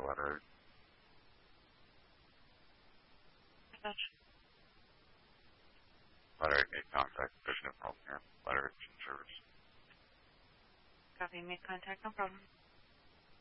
letter. Letter made contact. There's no problem here. Letter in service. Copy, made contact, no problem.